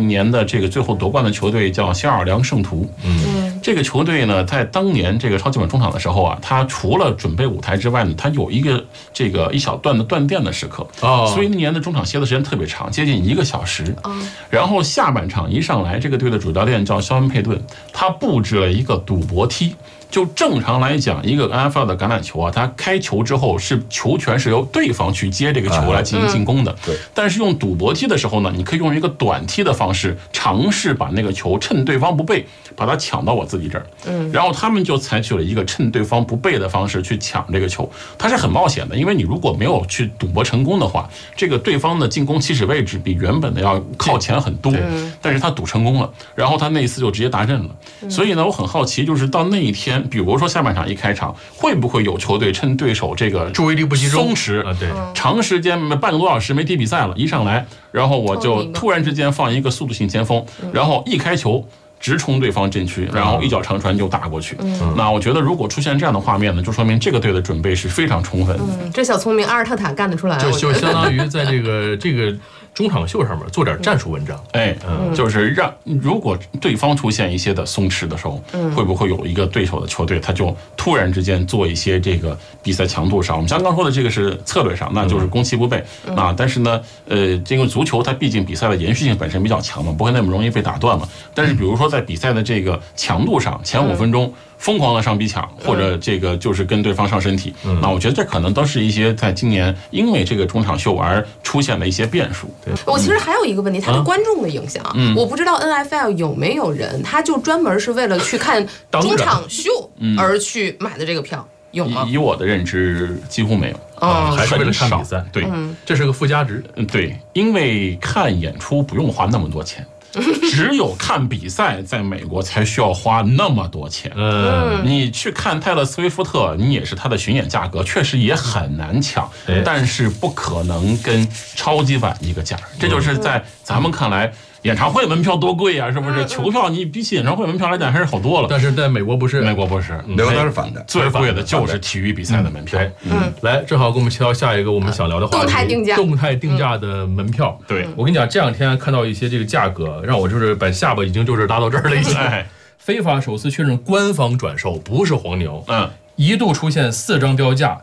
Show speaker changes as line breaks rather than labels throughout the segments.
年的这个最后夺冠的球队叫新奥尔良圣徒。这个球队呢，在当年这个超级碗中场的时候啊，他除了准备舞台之外呢，他有一个一小段的断电的时刻，所以那年的中场歇的时间特别长，接近1个小时。然后下半场一上来，这个队的主教练叫肖恩佩顿，他布置了一个赌博梯。就正常来讲，一个 NFL 的橄榄球啊，它开球之后是球权是由对方去接这个球来进行进攻的。
对。
但是用赌博梯的时候呢，你可以用一个短梯的方式尝试把那个球趁对方不备，把它抢到我自己这儿。然后他们就采取了一个趁对方不备的方式去抢这个球，它是很冒险的，因为你如果没有去赌博成功的话，这个对方的进攻起始位置比原本的要靠前很多。但是他赌成功了，然后他那一次就直接达阵了。所以呢，我很好奇，就是到那一天。比如说下半场一开场，会不会有球队趁对手这个
注意力不集中、
松弛
啊，对，
长时间半个多小时没踢比赛了，一上来，然后我就突然之间放一个速度性前锋，然后一开球直冲对方阵区，然后一脚长传就打过去。那我觉得如果出现这样的画面呢，就说明这个队的准备是非常充分。
这小聪明阿尔特塔干得出来，
就相当于在这个中场秀上面做点战术文章。
就是让如果对方出现一些的松弛的时候，会不会有一个对手的球队他就突然之间做一些这个比赛强度上，我们刚刚说的这个是策略上，那就是攻其不备啊。但是呢，这个足球它毕竟比赛的延续性本身比较强嘛，不会那么容易被打断嘛。但是比如说在比赛的这个强度上，前5分钟疯狂的上逼抢，或者这个就是跟对方上身体，那我觉得这可能都是一些在今年因为这个中场秀而出现的一些变数。
我其实还有一个问题，它对观众的影响，我不知道 NFL 有没有人，他就专门是为了去看中场秀而去买的这个票，有吗？
以我的认知，几乎没有。
还是为了看比赛，
对，
这是个附加值。
对，因为看演出不用花那么多钱。只有看比赛，在美国才需要花那么多钱。你去看泰勒·斯威夫特，你也是他的巡演价格，确实也很难抢，但是不可能跟超级碗一个价。这就是在咱们看来，演唱会门票多贵啊，是不是？球票你比起演唱会门票来讲还是好多了。
但是在美国不是，
美国不是，
美国它是反的，
最贵的就是体育比赛的门票。
来，正好给我们切到下一个我们想聊的话题：动态定价的门票。
对，
我跟你讲，这两天看到一些这个价格，让我就是把下巴已经就是拉到这儿了已经。非法首次确认官方转售，不是黄牛。一度出现4张标价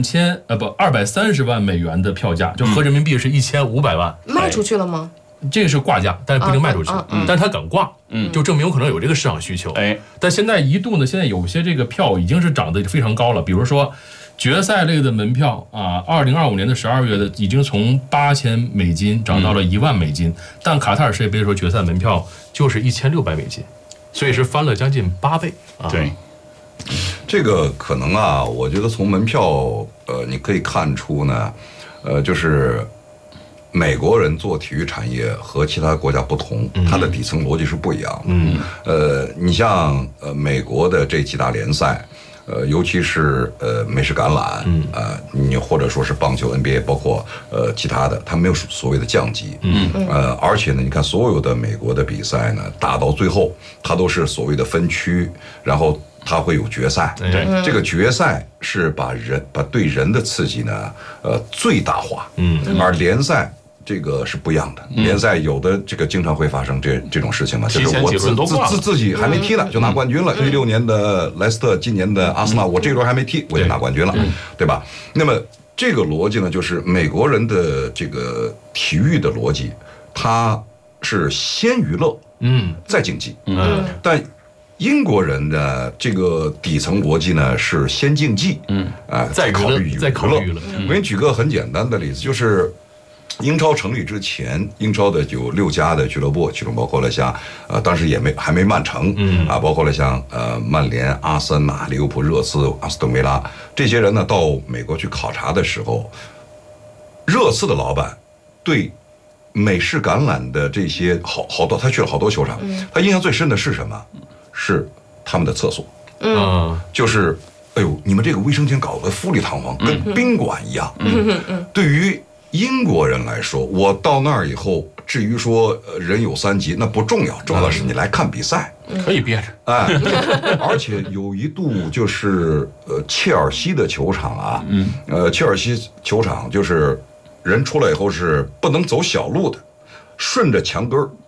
，230万美元的票价，就合人民币是1500万。
卖出去了吗？
这个是挂价，但是不一定卖出去，但是他敢挂，就证明有可能有这个市场需求。但现在一度呢，现在有些这个票已经是涨得非常高了，比如说决赛类的门票啊，2025年的12月的已经从8000美金涨到了1万美金，但卡塔尔世界杯的时候决赛门票就是1600美金，所以是翻了将近8倍。
对，
这个可能啊，我觉得从门票你可以看出呢，就是美国人做体育产业和其他国家不同，它的底层逻辑是不一样的。你像美国的这几大联赛，尤其是美式橄榄，你或者说是棒球 NBA， 包括其他的，它没有所谓的降级，而且呢，你看所有的美国的比赛呢，打到最后，它都是所谓的分区，然后它会有决赛，这个决赛是把对人的刺激呢，最大化，而联赛这个是不一样的，联赛有的这个经常会发生这种事情嘛，就是我自己还没踢呢就拿冠军了。16年的莱斯特，今年的阿森纳，我这轮还没踢我就拿冠军了，对吧？那么这个逻辑呢，就是美国人的这个体育的逻辑，它是先娱乐，再竞技，但英国人的这个底层逻辑呢是先竞技，再考虑娱乐。我给你举个很简单的例子，就是英超成立之前，英超的有6家的俱乐部，其中包括了像当时还没曼城，包括了像曼联、阿森纳、利物浦、热刺、阿斯顿维拉这些人呢，到美国去考察的时候，热刺的老板对美式橄榄的这些好多，他去了好多球场，他印象最深的是什么？是他们的厕所，就是哎呦，你们这个卫生间搞得富丽堂皇，跟宾馆一样。对于英国人来说，我到那儿以后，至于说人有3级那不重要，重要的是你来看比赛，
可以憋着。
而且有一度就是切尔西的球场啊，切尔西球场就是人出来以后是不能走小路的，顺着墙根儿